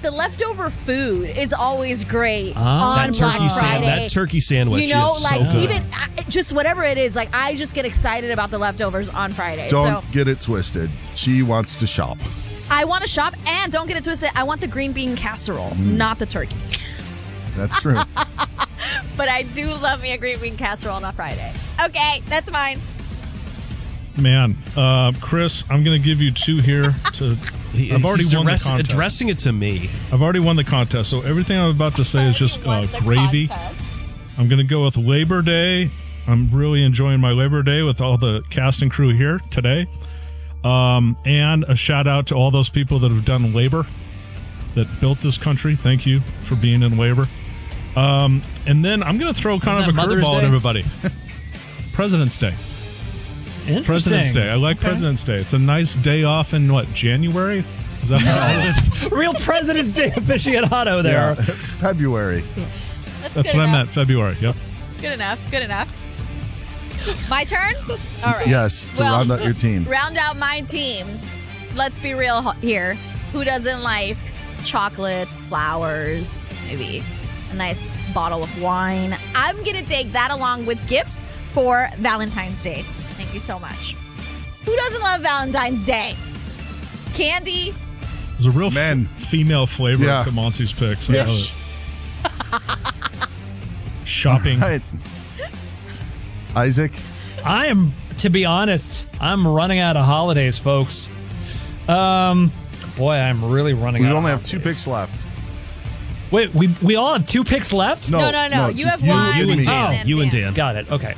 the leftover food is always great on Black Friday. That turkey sandwich is so good. Even just whatever it is, like I just get excited about the leftovers on Friday. Don't get it twisted. She wants to shop. I want to shop, and don't get it twisted, I want the green bean casserole, not the turkey. That's true. But I do love me a green bean casserole on a Friday. Okay, that's mine. Man, Chris, I'm going to give you 2 here. I've already won the contest. Addressing it to me. I've already won the contest, so everything I'm about to say is just gravy. I'm going to go with Labor Day. I'm really enjoying my Labor Day with all the cast and crew here today. And a shout out to all those people that have done labor, that built this country. Thank you for being in labor. And then I'm going to throw kind of a curveball at everybody. President's Day. President's Day. I like President's Day. It's a nice day off in January? Is that what Real President's Day aficionado there. Yeah. February. That's what I meant. February. Yep. Good enough. My turn? All right. Yes, to round out your team. Round out my team. Let's be real here. Who doesn't like chocolates, flowers, maybe a nice bottle of wine? I'm going to take that along with gifts for Valentine's Day. Thank you so much. Who doesn't love Valentine's Day? Candy. There's a real female flavor to Monty's picks. I love it. Shopping. Right. Isaac? To be honest, I'm running out of holidays, folks. Boy, I'm really running out. We only of have 2 picks left. Wait, we all have 2 picks left? No. You have one. You and Dan. You and Dan. Got it. Okay.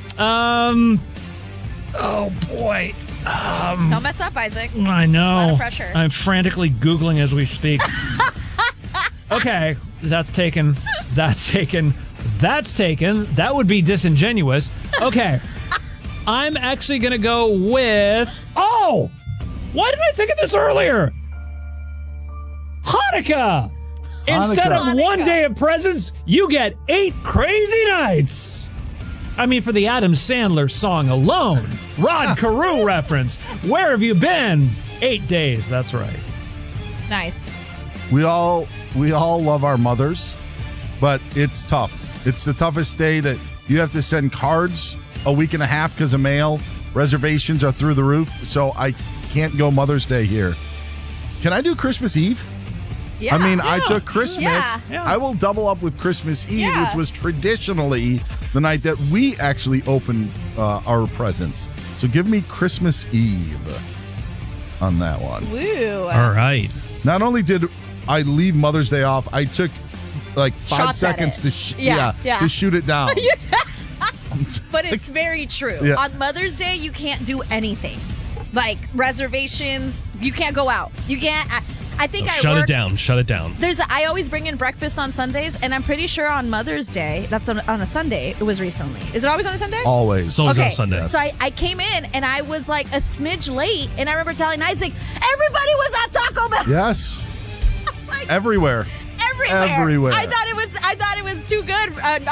Oh boy. Don't mess up, Isaac. I know. A lot of pressure. I'm frantically Googling as we speak. Okay, that's taken. That would be disingenuous. Okay. I'm actually going to go with... Oh! Why didn't I think of this earlier? Hanukkah! Instead of 1 day of presents, you get 8 crazy nights. I mean, for the Adam Sandler song alone. Rod Carew reference. Where have you been? 8 days, that's right. Nice. We all love our mothers, but it's tough. It's the toughest day that you have to send cards a week and a half because of mail. Reservations are through the roof, so I can't go Mother's Day here. Can I do Christmas Eve? Yeah. I mean, I took Christmas. Yeah. I will double up with Christmas Eve, which was traditionally the night that we actually opened our presents. So give me Christmas Eve on that one. Woo. All right. Not only did I leave Mother's Day off, I took like 5 seconds to shoot it down. But it's very true. Yeah. On Mother's Day, you can't do anything. Like reservations, you can't go out. You can't. I think Shut it down. I always bring in breakfast on Sundays, and I'm pretty sure on Mother's Day, that's on a Sunday, it was recently. Is it always on a Sunday? Always. It's always on Sunday. So I came in, and I was like a smidge late, and I remember telling Isaac, everybody was at Taco Bell. Yes. Like, Everywhere. I thought it was too good,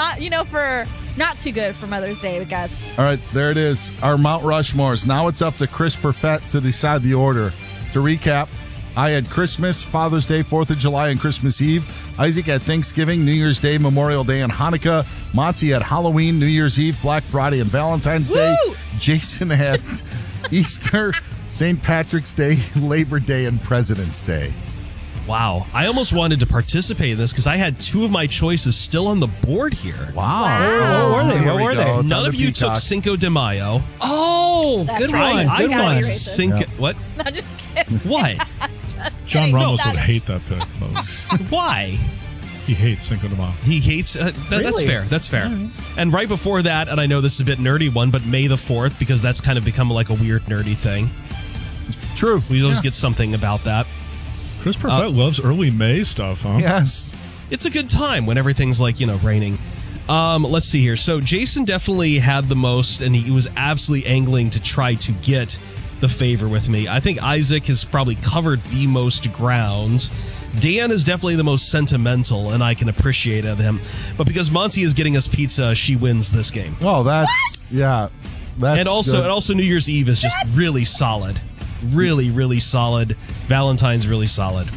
not too good for Mother's Day, I guess. All right, there it is. Our Mount Rushmores. Now it's up to Chris Perfett to decide the order. To recap, I had Christmas, Father's Day, 4th of July, and Christmas Eve. Isaac had Thanksgiving, New Year's Day, Memorial Day, and Hanukkah. Monty had Halloween, New Year's Eve, Black Friday, and Valentine's Day. Jason had Easter, St. Patrick's Day, Labor Day, and President's Day. Wow. I almost wanted to participate in this because I had 2 of my choices still on the board here. Wow. What were they? None of you took Cinco de Mayo. Oh, That's good right. one. I gotta won be racist. Cinco. Yeah. What? No, just kidding. What? John Ramos would hate that pick, folks. Why? He hates Cinco de Mayo. He hates... That's Really? fair. That's fair. And right before that, and I know this is a bit nerdy one, but May the 4th, because that's kind of become like a weird nerdy thing. True. We always get something about that. Chris Perfett loves early May stuff, huh? Yes. It's a good time when everything's like, raining. Let's see here. So Jason definitely had the most, and he was absolutely angling to try to get the favor with me. I think Isaac has probably covered the most ground. Dan is definitely the most sentimental, and I can appreciate of him. But because Monty is getting us pizza, she wins this game. Oh, that's... Yeah. That's And also New Year's Eve is just really solid. Really, really solid. Valentine's really solid.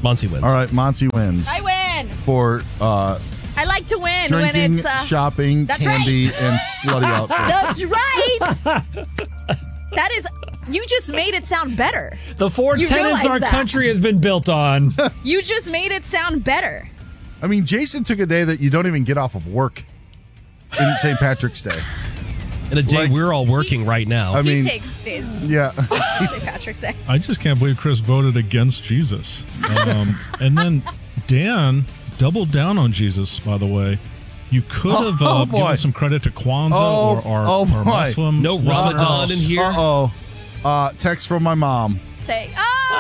Monty wins. All right, Monty wins. I win. For I like to win drinking, when it's shopping, that's candy, right. and slutty outfits. That's right. That is. You just made it sound better. The four You tenets realize our that. country has been built on. You just made it sound better. I mean, Jason took a day that you don't even get off of work in St. Patrick's Day. In a day we're all working right now. I mean, He takes days. yeah. St. Patrick's Day. I just can't believe Chris voted against Jesus. And then Dan doubled down on Jesus, by the way. You could have given some credit to Kwanzaa or boy. Muslim. No Ramadan in here. Uh-oh. Text from my mom. Say,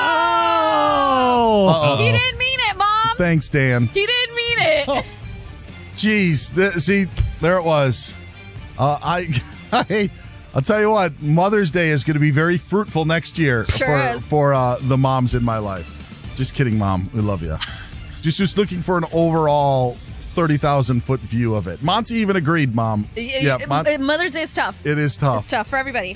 Oh! He didn't mean it, Mom. Thanks, Dan. He didn't mean it. Jeez. See, there it was. I'll tell you what, Mother's Day is going to be very fruitful next year for the moms in my life. Just kidding, Mom. We love you. Just looking for an overall 30,000-foot view of it. Monty even agreed, Mom. Yeah, Mother's Day is tough. it is tough. It's tough for everybody.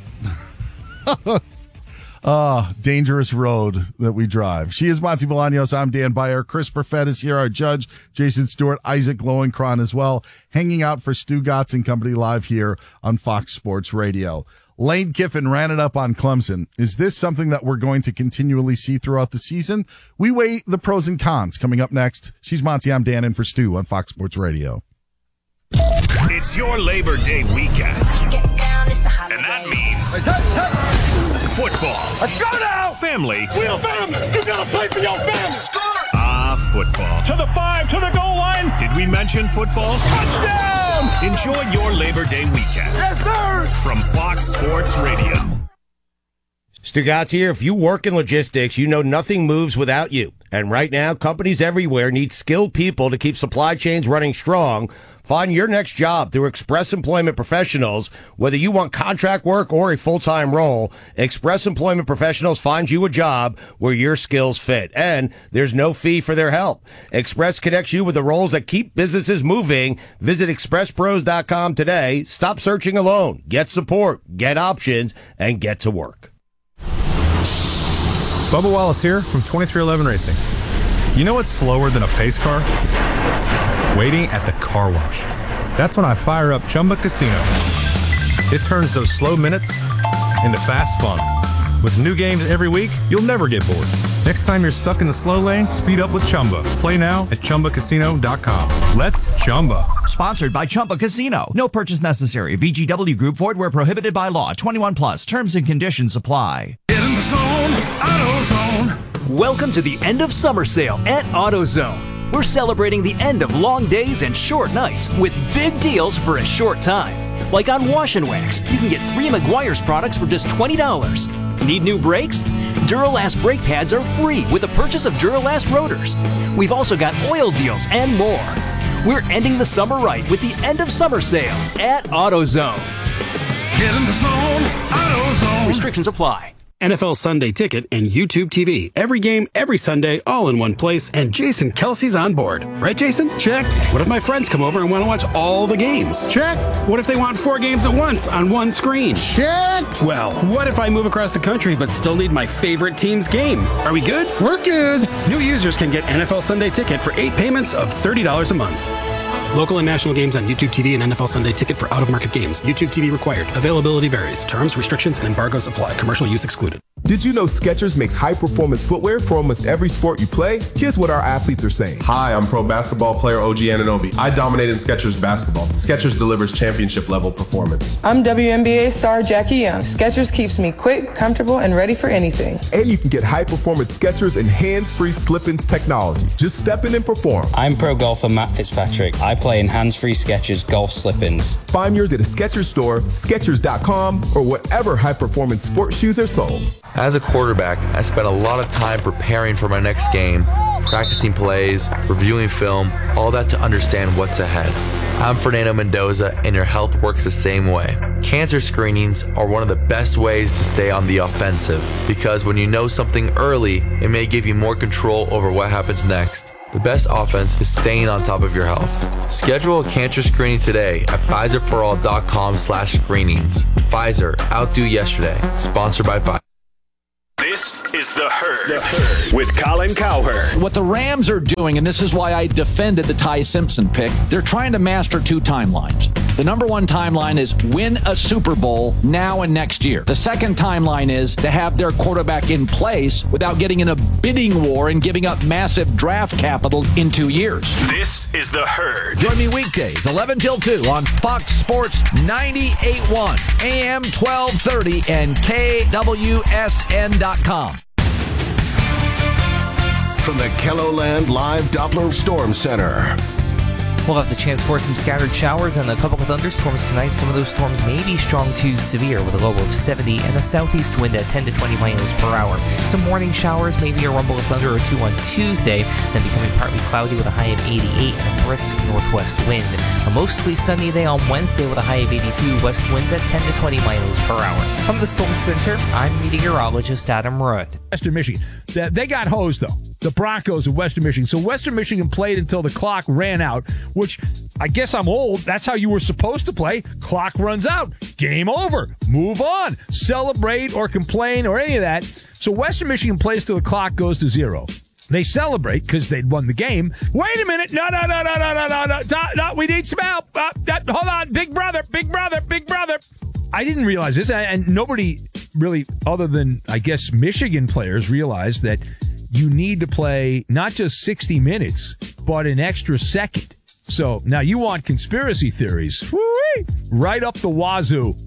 Dangerous road that we drive. She is Monty Bolaños. I'm Dan Beyer. Chris Perfett is here. Our judge, Jason Stewart, Isaac Lowenkron as well, hanging out for Stu Gatz and Company live here on Fox Sports Radio. Lane Kiffin ran it up on Clemson. Is this something that we're going to continually see throughout the season? We weigh the pros and cons. Coming up next, she's Monty. I'm Dan, in for Stu on Fox Sports Radio. It's your Labor Day weekend. And that means football. Let's go now! Family. Will family! You gotta play for your family! Football. To the 5, to the goal line. Did we mention football? Touchdown! Enjoy your Labor Day weekend. Yes, sir! From Fox Sports Radio. Stu Gatz here. If you work in logistics, you know nothing moves without you. And right now, companies everywhere need skilled people to keep supply chains running strong. Find your next job through Express Employment Professionals. Whether you want contract work or a full-time role, Express Employment Professionals finds you a job where your skills fit. And there's no fee for their help. Express connects you with the roles that keep businesses moving. Visit expresspros.com today. Stop searching alone. Get support, get options, and get to work. Bubba Wallace here from 2311 Racing. You know what's slower than a pace car? Waiting at the car wash. That's when I fire up Chumba Casino. It turns those slow minutes into fast fun. With new games every week, you'll never get bored. Next time you're stuck in the slow lane, speed up with Chumba. Play now at ChumbaCasino.com. Let's Chumba. Sponsored by Chumba Casino. No purchase necessary. VGW Group. Void where prohibited by law. 21 plus. Terms and conditions apply. Get in the zone, AutoZone. Welcome to the end of summer sale at AutoZone. We're celebrating the end of long days and short nights with big deals for a short time. Like on Wash and Wax, you can get 3 Meguiar's products for just $20. Need new brakes? Duralast brake pads are free with the purchase of Duralast rotors. We've also got oil deals and more. We're ending the summer right with the end of summer sale at AutoZone. Get in the zone, AutoZone. Restrictions apply. NFL Sunday Ticket and YouTube TV. Every game, every Sunday, all in one place, and Jason Kelsey's on board. Right, Jason? Check. What if my friends come over and want to watch all the games? Check. What if they want 4 games at once on one screen? Check. Well, what if I move across the country but still need my favorite team's game? Are we good? We're good. New users can get NFL Sunday Ticket for 8 payments of $30 a month. Local and national games on YouTube TV and NFL Sunday Ticket for out-of-market games. YouTube TV required. Availability varies. Terms, restrictions, and embargoes apply. Commercial use excluded. Did you know Skechers makes high-performance footwear for almost every sport you play? Here's what our athletes are saying. Hi, I'm pro basketball player OG Anunoby. I dominate in Skechers basketball. Skechers delivers championship-level performance. I'm WNBA star Jackie Young. Skechers keeps me quick, comfortable, and ready for anything. And you can get high-performance Skechers and hands-free slip-ins technology. Just step in and perform. I'm pro golfer Matt Fitzpatrick. I play in hands-free Skechers golf slip-ins. Find yours at a Skechers store, Skechers.com, or whatever high-performance sports shoes are sold. As a quarterback, I spent a lot of time preparing for my next game, practicing plays, reviewing film, all that to understand what's ahead. I'm Fernando Mendoza, and your health works the same way. Cancer screenings are one of the best ways to stay on the offensive, because when you know something early, it may give you more control over what happens next. The best offense is staying on top of your health. Schedule a cancer screening today at PfizerForAll.com/screenings. Pfizer, outdo yesterday. Sponsored by Pfizer. This is The Herd, with Colin Cowherd. What the Rams are doing, and this is why I defended the Ty Simpson pick, they're trying to master two timelines. The number one timeline is win a Super Bowl now and next year. The second timeline is to have their quarterback in place without getting in a bidding war and giving up massive draft capital in 2 years. This is The Herd. Join me weekdays, 11 till 2 on Fox Sports 98.1, AM 1230, and KWSN.com. From the KELOLAND Live Doppler Storm Center. We'll have the chance for some scattered showers and a couple of thunderstorms tonight. Some of those storms may be strong to severe with a low of 70 and a southeast wind at 10 to 20 miles per hour. Some morning showers, maybe a rumble of thunder or two on Tuesday, then becoming partly cloudy with a high of 88 and a brisk northwest wind. A mostly sunny day on Wednesday with a high of 82, west winds at 10 to 20 miles per hour. From the Storm Center, I'm meteorologist Adam Rudd. Western Michigan. They got hosed, though. The Broncos of Western Michigan. So Western Michigan played until the clock ran out, which I guess I'm old. That's how you were supposed to play. Clock runs out. Game over. Move on. Celebrate or complain or any of that. So Western Michigan plays till the clock goes to zero. They celebrate because they'd won the game. Wait a minute. No. We need some help. Hold on. Big brother. I didn't realize this, and nobody really, other than, I guess, Michigan players, realized that you need to play not just 60 minutes, but an extra second. So now you want conspiracy theories. Woo-wee. Right up the wazoo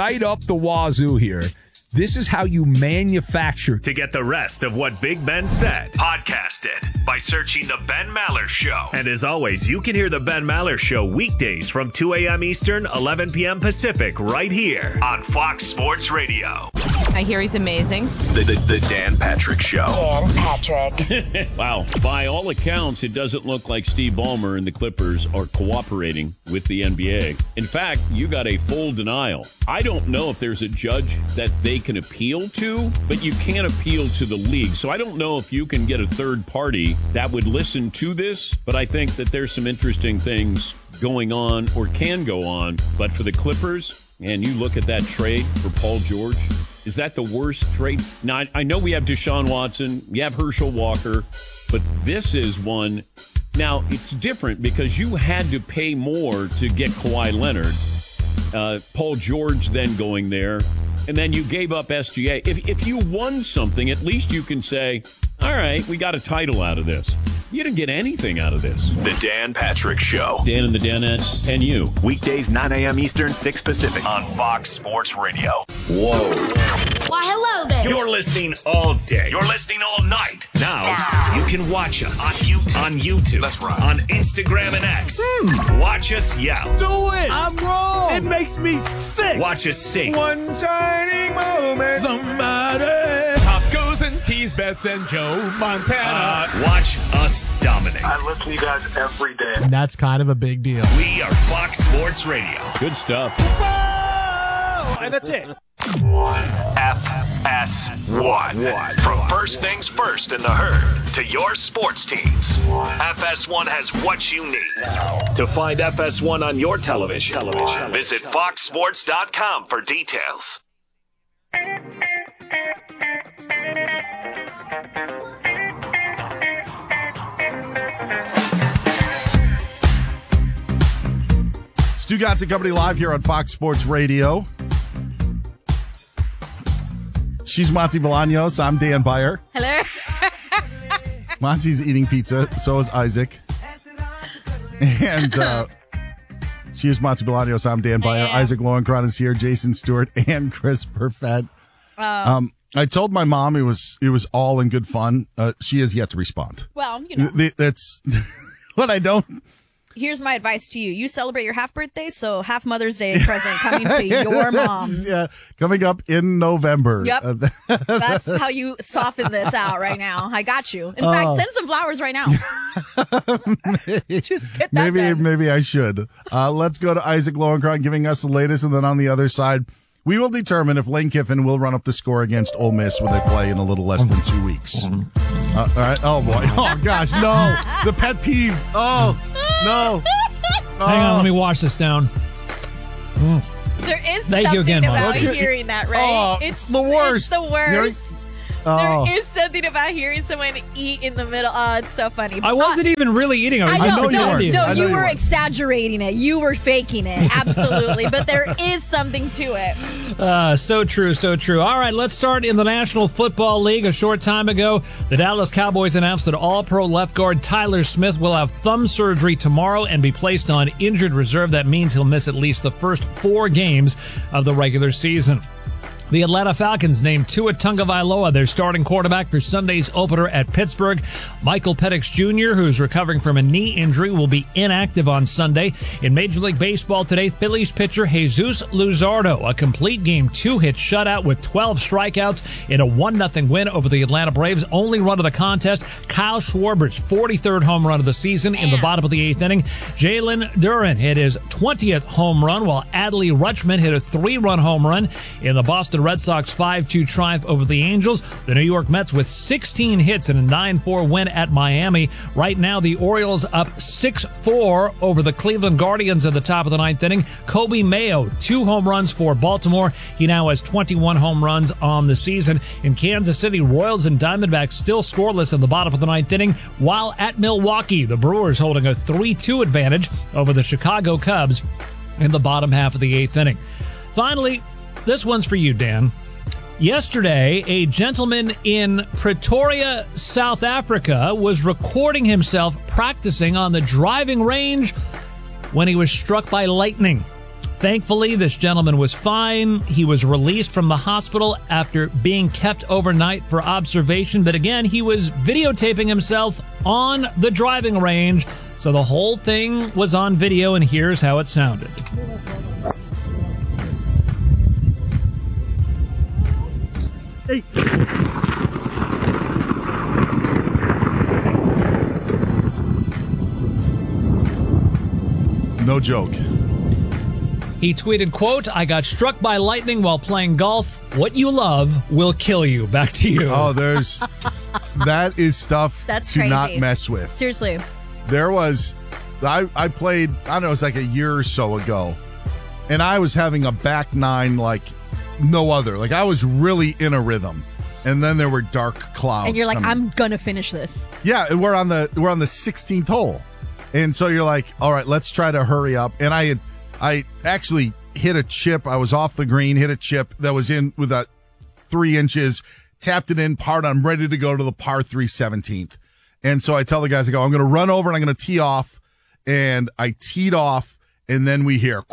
here. This is how you manufacture. To get the rest of what Big Ben said, podcast it by searching The Ben Maller Show. And as always, you can hear The Ben Maller Show weekdays from 2 a.m. Eastern, 11 p.m. Pacific, right here on Fox Sports Radio. I hear he's amazing. The Dan Patrick Show. Dan Patrick. Wow. By all accounts, it doesn't look like Steve Ballmer and the Clippers are cooperating with the NBA. In fact, you got a full denial. I don't know if there's a judge that they can appeal to, but you can't appeal to the league. So I don't know if you can get a third party that would listen to this, but I think that there's some interesting things going on or can go on. But for the Clippers, and you look at that trade for Paul George, is that the worst trade? Now, I know we have Deshaun Watson, we have Herschel Walker, but this is one. Now, it's different because you had to pay more to get Kawhi Leonard. Paul George then going there, and then you gave up SGA. If you won something, at least you can say, all right, we got a title out of this. You didn't get anything out of this. The Dan Patrick Show. Dan and the Danettes and you. Weekdays, 9 a.m. Eastern, 6 Pacific on Fox Sports Radio. Whoa. Why, hello there. You're listening all day. You're listening all night. Now, you can watch us on YouTube. That's right. On Instagram and X. Watch us yell. Do it. I'm wrong. It makes me sick. Watch us sing. One shining moment. Somebody. Tacos and tease bets and Joe Montana. Watch us dominate. I listen to you guys every day. And that's kind of a big deal. We are Fox Sports Radio. Good stuff. And that's it. FS1. From first things first in the herd to your sports teams, FS1 has what you need. To find FS1 on your television, visit foxsports.com for details. Stu Gatz and Company live here on Fox Sports Radio. She's Monty Bolaños. I'm Dan Beyer. Hello. Monty's eating pizza. So is Isaac. And she is Monty Bolaños. I'm Dan Beyer. Isaac Lowenkron is here. Jason Stewart and Chris Perfett. I told my mom it was all in good fun. She has yet to respond. Well, you know. That's what I don't. Here's my advice to you. You celebrate your half birthday, so half Mother's Day present coming to your mom. Yeah, coming up in November. Yep. That's how you soften this out right now. I got you. In fact, send some flowers right now. Just get that done. Maybe I should. Let's go to Isaac Lowenkron giving us the latest, and then on the other side, we will determine if Lane Kiffin will run up the score against Ole Miss when they play in a little less than 2 weeks. All right. Oh, boy. Oh, gosh. No. The pet peeve. Oh, no. Hang on. Let me wash this down. There is Thank something you again, about Monty. hearing that, right? It's the worst. It's the worst. Oh. There is something about hearing someone eat in the middle. Oh, it's so funny. I wasn't even really eating. I know you weren't. you were exaggerating it. You were faking it. Absolutely. But there is something to it. So true, so true. All right, let's start in the National Football League. A short time ago, the Dallas Cowboys announced that All-Pro left guard Tyler Smith will have thumb surgery tomorrow and be placed on injured reserve. That means he'll miss at least the first 4 games of the regular season. The Atlanta Falcons named Tua Tagovailoa their starting quarterback for Sunday's opener at Pittsburgh. Michael Penix Jr., who's recovering from a knee injury, will be inactive on Sunday. In Major League Baseball today, Phillies pitcher Jesus Luzardo, a complete game 2-hit shutout with 12 strikeouts in a 1-0 win over the Atlanta Braves. Only run of the contest, Kyle Schwarber's 43rd home run of the season in the bottom of the 8th inning. Jalen Duren hit his 20th home run, while Adley Rutschman hit a 3-run home run in the Boston Red Sox 5-2 triumph over the Angels. The New York Mets with 16 hits and a 9-4 win at Miami. Right now, the Orioles up 6-4 over the Cleveland Guardians at the top of the 9th inning. Kobe Mayo, 2 home runs for Baltimore. He now has 21 home runs on the season. In Kansas City, Royals and Diamondbacks still scoreless in the bottom of the 9th inning, while at Milwaukee, the Brewers holding a 3-2 advantage over the Chicago Cubs in the bottom half of the 8th inning. Finally, this one's for you, Dan. Yesterday, a gentleman in Pretoria, South Africa, was recording himself practicing on the driving range when he was struck by lightning. Thankfully, this gentleman was fine. He was released from the hospital after being kept overnight for observation. But again, he was videotaping himself on the driving range. So the whole thing was on video, and here's how it sounded. Hey. No joke. He tweeted, quote, "I got struck by lightning while playing golf. What you love will kill you." Back to you. Oh, that is stuff That's to crazy. not mess with. Seriously. There was, I played, I don't know, it was like a year or so ago, and I was having a back nine like no other. Like I was really in a rhythm. And then there were dark clouds. And you're like, coming. I'm going to finish this. Yeah, and we're on the 16th hole. And so you're like, all right, let's try to hurry up. And I actually hit a chip. I was off the green, hit a chip that was in with a 3 inches, tapped it in, parred. I'm ready to go to the par 3 17th. And so I tell the guys, I go, I'm going to run over and I'm going to tee off. And I teed off, and then we hear,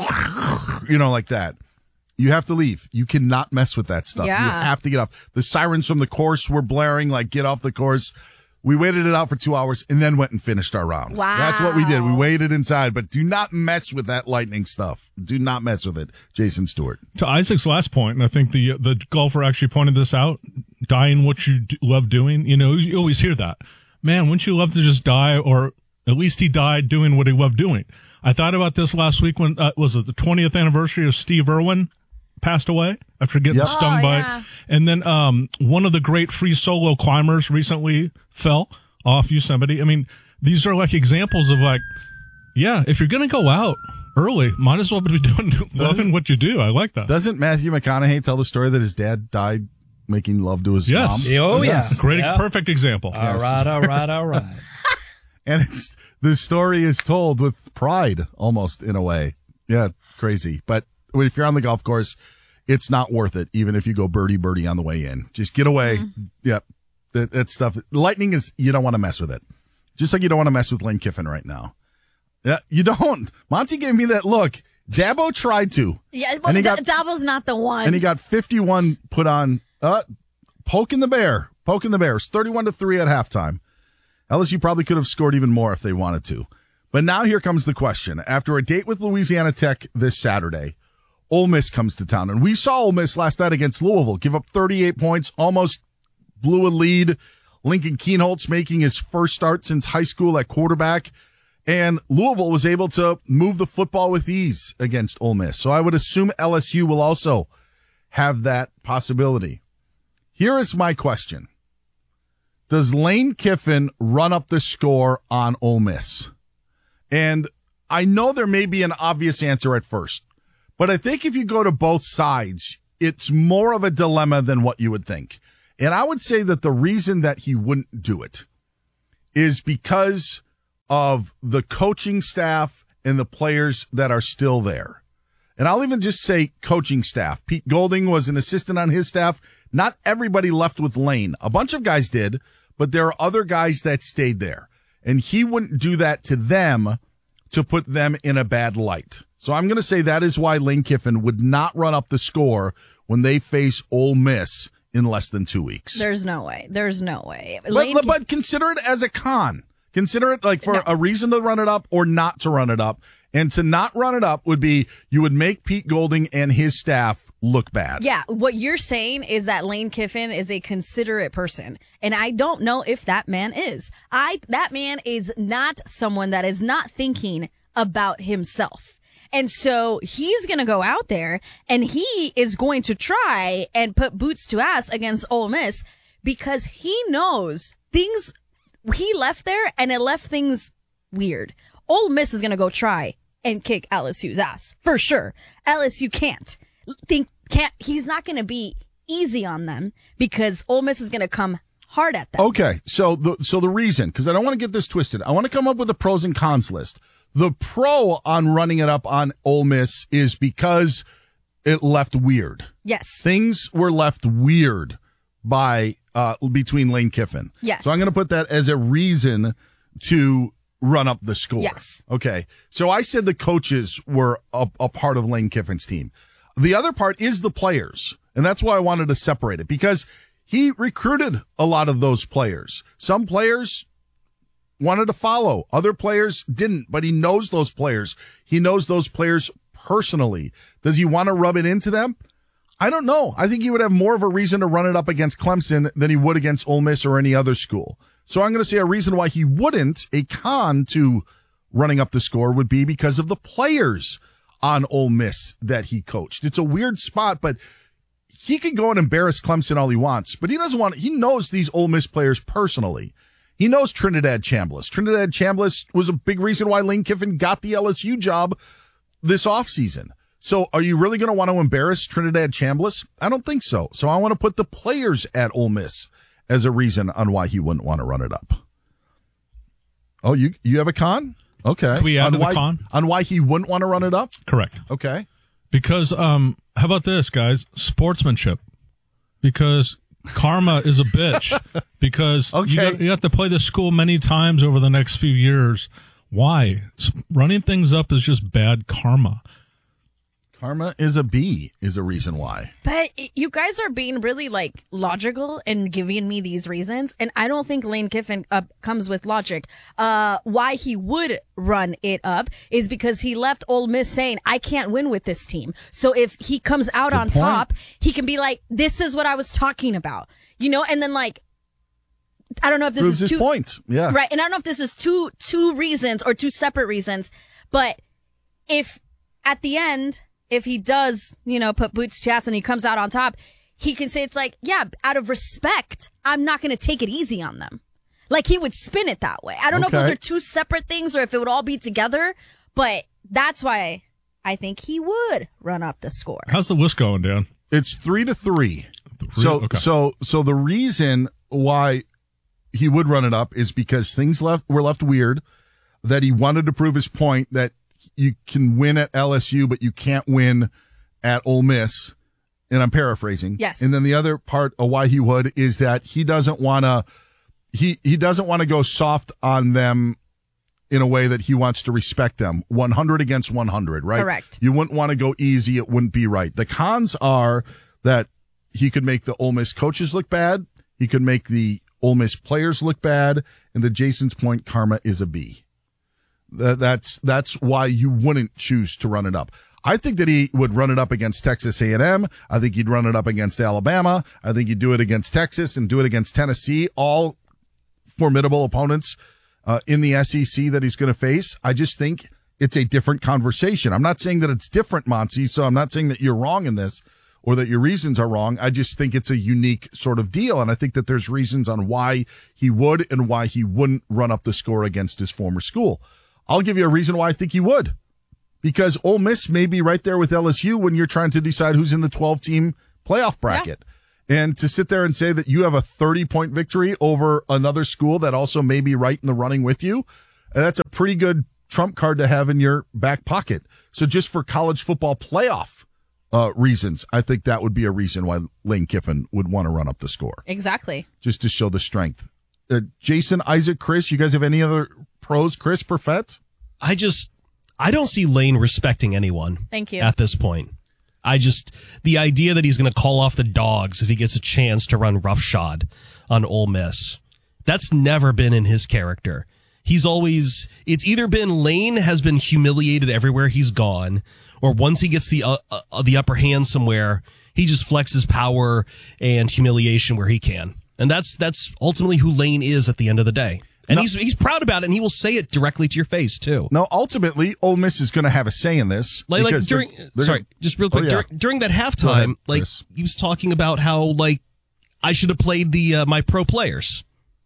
like that. You have to leave. You cannot mess with that stuff. Yeah. You have to get off. The sirens from the course were blaring, like, get off the course. We waited it out for 2 hours and then went and finished our rounds. Wow. That's what we did. We waited inside, but do not mess with that lightning stuff. Do not mess with it. Jason Stewart. To Isaac's last point, and I think the golfer actually pointed this out, dying what you love doing. You always hear that. Man, wouldn't you love to just die, or at least he died doing what he loved doing? I thought about this last week when, was it the 20th anniversary of Steve Irwin passed away after getting stung by, and then one of the great free solo climbers recently fell off Yosemite. I mean, these are like examples of like, yeah, if you're gonna go out early, might as well be loving what you do. I like that. Doesn't Matthew McConaughey tell the story that his dad died making love to his mom? Oh, yes. Great, perfect example. All right. And the story is told with pride, almost in a way. Yeah, crazy. But if you're on the golf course, it's not worth it, even if you go birdie on the way in. Just get away. Mm-hmm. Yep. That stuff. Lightning is, you don't want to mess with it. Just like you don't want to mess with Lane Kiffin right now. Yeah, you don't. Monty gave me that look. Dabo tried to. Yeah, well, Dabo's not the one. And he got 51 put on, poking the bear. Poking the Bears, 31-3 at halftime. LSU probably could have scored even more if they wanted to. But now here comes the question. After a date with Louisiana Tech this Saturday, Ole Miss comes to town. And we saw Ole Miss last night against Louisville give up 38 points, almost blew a lead. Lincoln Kienholz making his first start since high school at quarterback. And Louisville was able to move the football with ease against Ole Miss. So I would assume LSU will also have that possibility. Here is my question. Does Lane Kiffin run up the score on Ole Miss? And I know there may be an obvious answer at first, but I think if you go to both sides, it's more of a dilemma than what you would think. And I would say that the reason that he wouldn't do it is because of the coaching staff and the players that are still there. And I'll even just say coaching staff. Pete Golding was an assistant on his staff. Not everybody left with Lane. A bunch of guys did, but there are other guys that stayed there. And he wouldn't do that to them to put them in a bad light. So I'm going to say that is why Lane Kiffin would not run up the score when they face Ole Miss in less than 2 weeks. There's no way. But consider it as a con. Consider it like for a reason to run it up or not to run it up. And to not run it up would be you would make Pete Golding and his staff look bad. Yeah, what you're saying is that Lane Kiffin is a considerate person. And I don't know if that man is. That man is not someone that is not thinking about himself. And so he's going to go out there and he is going to try and put boots to ass against Ole Miss because he knows things he left there and it left things weird. Ole Miss is going to go try and kick LSU's ass for sure. LSU can't. He's not going to be easy on them because Ole Miss is going to come hard at them. Okay. So the reason, because I don't want to get this twisted. I want to come up with a pros and cons list. The pro on running it up on Ole Miss is because it left weird. Yes. Things were left weird by between Lane Kiffin. Yes. So I'm going to put that as a reason to run up the score. Yes. Okay. So I said the coaches were a part of Lane Kiffin's team. The other part is the players. And that's why I wanted to separate it because he recruited a lot of those players. Some players wanted to follow. Other players didn't, but he knows those players. He knows those players personally. Does he want to rub it into them? I don't know. I think he would have more of a reason to run it up against Clemson than he would against Ole Miss or any other school. So I'm going to say a reason why he wouldn't, a con to running up the score would be because of the players on Ole Miss that he coached. It's a weird spot, but he could go and embarrass Clemson all he wants, but he knows these Ole Miss players personally. He knows Trinidad Chambliss. Trinidad Chambliss was a big reason why Lane Kiffin got the LSU job this offseason. So are you really going to want to embarrass Trinidad Chambliss? I don't think so. So I want to put the players at Ole Miss as a reason on why he wouldn't want to run it up. Oh, you have a con? Okay. Can we add to the con? On why he wouldn't want to run it up? Correct. Okay. Because, how about this, guys? Sportsmanship. Because karma is a bitch. Because you have to play this school many times over the next few years. Why? Running things up is just bad karma. Karma is a B is a reason why. But you guys are being really logical and giving me these reasons. And I don't think Lane Kiffin comes with logic. Why he would run it up is because he left Ole Miss saying, I can't win with this team. So if he comes out on top, he can be like, this is what I was talking about, and then I don't know if this proves is his point. Yeah. Right. And I don't know if this is two reasons or two separate reasons, but if at the end, if he does, put boots to ass and he comes out on top, he can say it's out of respect, I'm not going to take it easy on them. He would spin it that way. I don't know if those are two separate things or if it would all be together, but that's why I think he would run up the score. How's the list going, Dan? It's 3-3. So the reason why he would run it up is because things were left weird, that he wanted to prove his point that you can win at LSU, but you can't win at Ole Miss. And I'm paraphrasing. Yes. And then the other part of why he would is that he doesn't want to, he doesn't want to go soft on them in a way that he wants to respect them. 100 against 100, right? Correct. You wouldn't want to go easy. It wouldn't be right. The cons are that he could make the Ole Miss coaches look bad. He could make the Ole Miss players look bad. And to Jason's point, karma is a B. That's why you wouldn't choose to run it up. I think that he would run it up against Texas A&M. I think he'd run it up against Alabama. I think he'd do it against Texas and do it against Tennessee, all formidable opponents in the SEC that he's going to face. I just think it's a different conversation. I'm not saying that it's different, Monty, so I'm not saying that you're wrong in this or that your reasons are wrong. I just think it's a unique sort of deal, and I think that there's reasons on why he would and why he wouldn't run up the score against his former school. I'll give you a reason why I think he would. Because Ole Miss may be right there with LSU when you're trying to decide who's in the 12-team playoff bracket. And to sit there and say that you have a 30-point victory over another school that also may be right in the running with you, that's a pretty good trump card to have in your back pocket. So just for college football playoff reasons, I think that would be a reason why Lane Kiffin would want to run up the score. Exactly. Just to show the strength. Jason, Isaac, Chris, you guys have any other pros? Chris, Perfett? I don't see Lane respecting anyone. Thank you. At this point. The idea that he's going to call off the dogs if he gets a chance to run roughshod on Ole Miss, that's never been in his character. It's either been Lane has been humiliated everywhere he's gone, or once he gets the upper hand somewhere, he just flexes power and humiliation where he can. And that's ultimately who Lane is at the end of the day. And he's proud about it, and he will say it directly to your face, too. Now, ultimately, Ole Miss is going to have a say in this. Just real quick, during that halftime, he was talking about how, I should have played my pro players.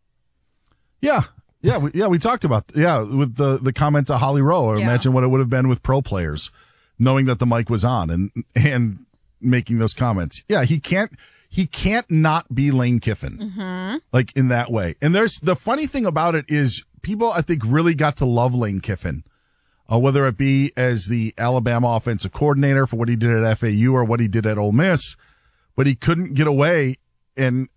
Yeah, we talked about with the comment to Holly Rowe. I imagine what it would have been with pro players, knowing that the mic was on and making those comments. Yeah, he can't not be Lane Kiffin, in that way. And there's the funny thing about it is people, I think, really got to love Lane Kiffin, whether it be as the Alabama offensive coordinator for what he did at FAU or what he did at Ole Miss, but he couldn't get away and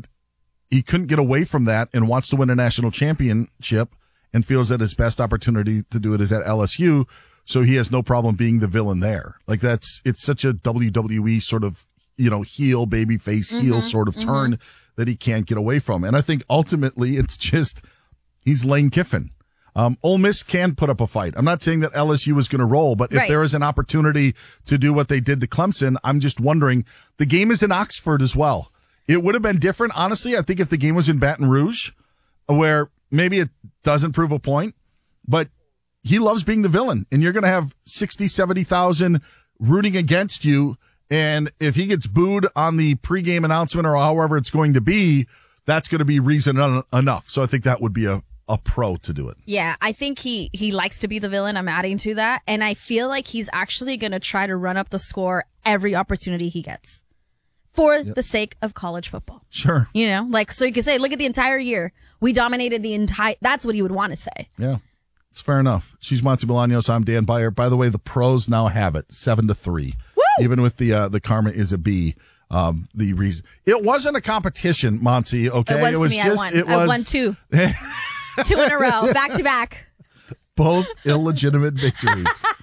he couldn't get away from that and wants to win a national championship and feels that his best opportunity to do it is at LSU. So he has no problem being the villain there. It's such a WWE sort of, heel, baby face, heel sort of turn that he can't get away from. And I think ultimately it's just, he's Lane Kiffin. Ole Miss can put up a fight. I'm not saying that LSU is going to roll, but if there is an opportunity to do what they did to Clemson, I'm just wondering, the game is in Oxford as well. It would have been different, honestly, I think if the game was in Baton Rouge, where maybe it doesn't prove a point, but he loves being the villain, and you're going to have 60, 70,000 rooting against you. And if he gets booed on the pregame announcement or however it's going to be, that's going to be reason enough. So I think that would be a pro to do it. Yeah, I think he likes to be the villain. I'm adding to that. And I feel like he's actually going to try to run up the score every opportunity he gets for the sake of college football. Sure. So you can say, look at the entire year. We dominated the entire, that's what he would want to say. Yeah. It's fair enough. She's Monty Bolaños. I'm Dan Beyer. By the way, the pros now have it 7-3. Woo! Even with the karma is a B. The reason it wasn't a competition, Monty. Okay, it was just I won 2 in a row, back to back. Both illegitimate victories.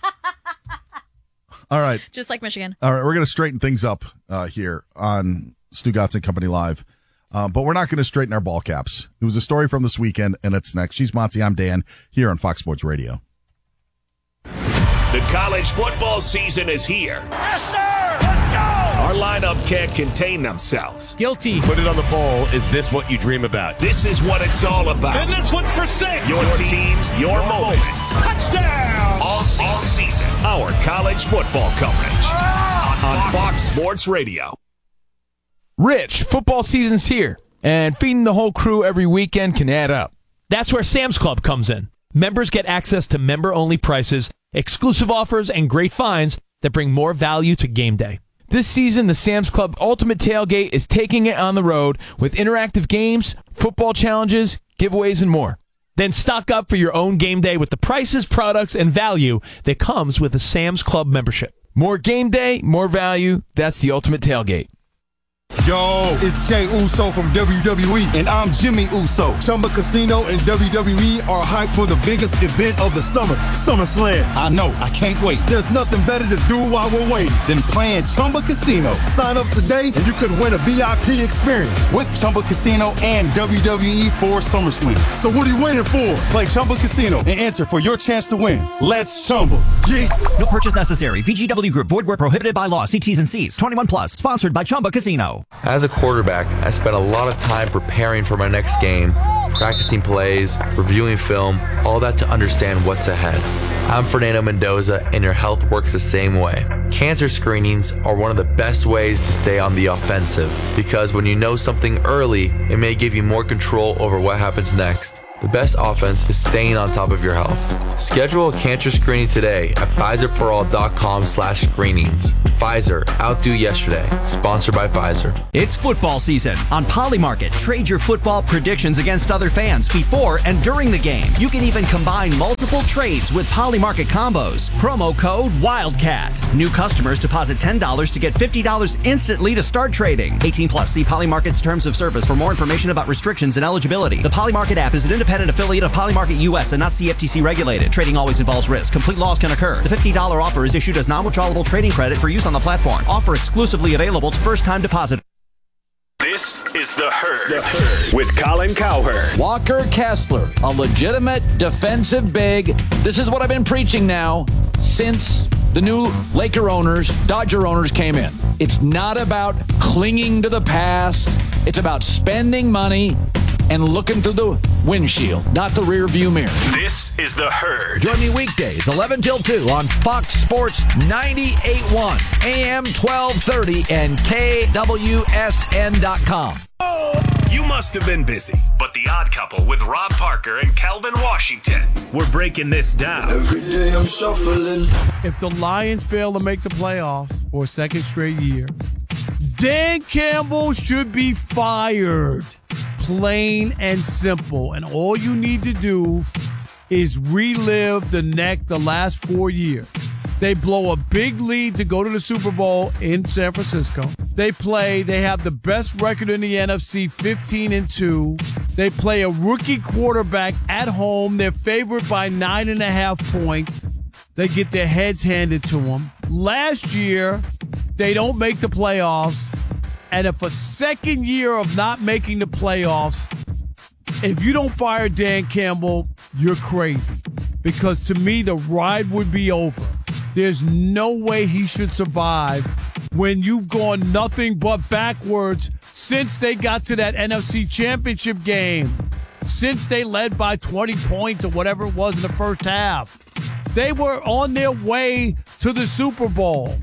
All right, just like Michigan. All right, we're going to straighten things up here on Stugotz and Company Live. But we're not going to straighten our ball caps. It was a story from this weekend, and it's next. She's Monty. I'm Dan here on Fox Sports Radio. The college football season is here. Yes, sir! Let's go! Our lineup can't contain themselves. Guilty. Put it on the poll. Is this what you dream about? This is what it's all about. And this one's for 6. Your teams, your moments. Touchdown! All season. Our college football coverage on Fox Sports Radio. Rich, football season's here, and feeding the whole crew every weekend can add up. That's where Sam's Club comes in. Members get access to member-only prices, exclusive offers, and great finds that bring more value to game day. This season, the Sam's Club Ultimate Tailgate is taking it on the road with interactive games, football challenges, giveaways, and more. Then stock up for your own game day with the prices, products, and value that comes with a Sam's Club membership. More game day, more value. That's the Ultimate Tailgate. Yo, it's Jey Uso from WWE, and I'm Jimmy Uso. Chumba Casino and WWE are hyped for the biggest event of the summer, SummerSlam. I know, I can't wait. There's nothing better to do while we're waiting than playing Chumba Casino. Sign up today, and you could win a VIP experience with Chumba Casino and WWE for SummerSlam. So what are you waiting for? Play Chumba Casino and enter for your chance to win. Let's Chumba. Yeah. No purchase necessary. VGW Group. Void where prohibited by law. See T's and C's. 21 plus. Sponsored by Chumba Casino. As a quarterback, I spent a lot of time preparing for my next game, practicing plays, reviewing film, all that to understand what's ahead. I'm Fernando Mendoza, and your health works the same way. Cancer screenings are one of the best ways to stay on the offensive, because when you know something early, it may give you more control over what happens next. The best offense is staying on top of your health. Schedule a cancer screening today at PfizerForAll.com/screenings. Pfizer, outdo yesterday. Sponsored by Pfizer. It's football season. On Polymarket, trade your football predictions against other fans before and during the game. You can even combine multiple trades with Polymarket combos. Promo code WILDCAT. New customers deposit $10 to get $50 instantly to start trading. 18 plus. See Polymarket's terms of service for more information about restrictions and eligibility. The Polymarket app is an independent affiliate of Polymarket US and not CFTC regulated. Trading always involves risk. Complete loss can occur. The $50 offer is issued as non-withdrawable trading credit for use on the platform. Offer exclusively available to first-time depositors. This is The Herd with Colin Cowherd. Walker Kessler, a legitimate defensive big. This is what I've been preaching now since the new Laker owners, Dodger owners came in. It's not about clinging to the past. It's about spending money and looking through the windshield, not the rear view mirror. This is The Herd. Join me weekdays, 11 till 2 on Fox Sports 98.1, AM 1230, and KWSN.com. You must have been busy, but The Odd Couple with Rob Parker and Calvin Washington. We're breaking this down. Every day I'm shuffling. If the Lions fail to make the playoffs for a second straight year, Dan Campbell should be fired. Plain and simple. And all you need to do is relive the last 4 years. They blow a big lead to go to the Super Bowl in San Francisco. They have the best record in the NFC, 15-2. They play a rookie quarterback at home. They're favored by 9.5 points. They get their heads handed to them. Last year, they don't make the playoffs. And if a second year of not making the playoffs, if you don't fire Dan Campbell, you're crazy. Because to me, the ride would be over. There's no way he should survive when you've gone nothing but backwards since they got to that NFC Championship game. Since they led by 20 points or whatever it was in the first half. They were on their way to the Super Bowl.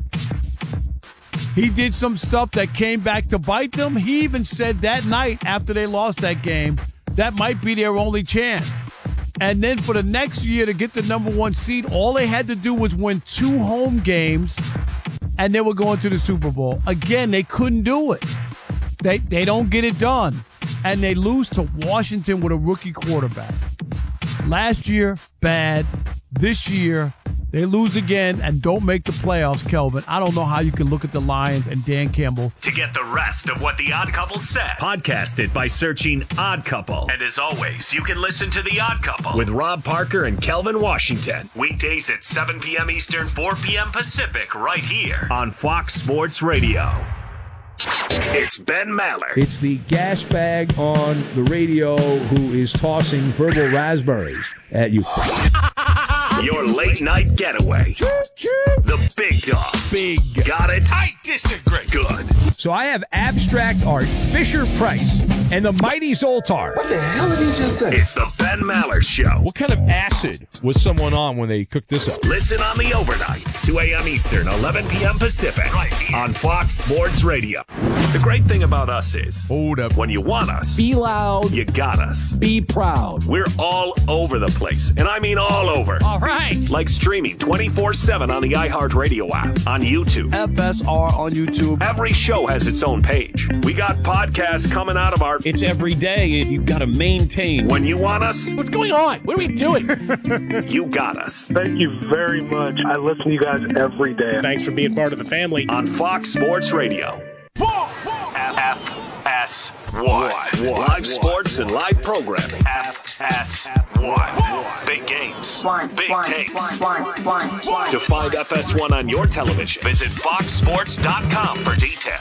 He did some stuff that came back to bite them. He even said that night after they lost that game, that might be their only chance. And then for the next year to get the number 1 seed, all they had to do was win 2 home games, and they were going to the Super Bowl. Again, they couldn't do it. They don't get it done. And they lose to Washington with a rookie quarterback. Last year, bad. This year, they lose again and don't make the playoffs, Kelvin. I don't know how you can look at the Lions and Dan Campbell. To get the rest of what The Odd Couple said, podcast it by searching Odd Couple. And as always, you can listen to The Odd Couple with Rob Parker and Kelvin Washington. Weekdays at 7 p.m. Eastern, 4 p.m. Pacific, right here on Fox Sports Radio. It's Ben Maller. It's the gas bag on the radio who is tossing verbal raspberries at you. Your late night getaway. The big dog. Big. Got it? I disagree. Good. So I have abstract art, Fisher Price, and the mighty Zoltar. What the hell did he just say? It's the Ben Maller Show. What kind of acid was someone on when they cooked this up? Listen on the overnights, 2 a.m. Eastern, 11 p.m. Pacific, right here on Fox Sports Radio. The great thing about us is, hold up, when you want us, be loud, you got us. Be proud. We're all over the place, and I mean all over. All right. Like streaming 24/7 on the iHeartRadio app, on YouTube. FSR on YouTube. Every show has its own page. We got podcasts coming out of our... It's every day, and you've got to maintain. When you want us... What's going on? What are we doing? You got us. Thank you very much. I listen to you guys every day. Thanks for being part of the family. On Fox Sports Radio. FS1. Live sports and live programming. FS1. Big games. Big takes. To find FS1 on your television, visit foxsports.com for details.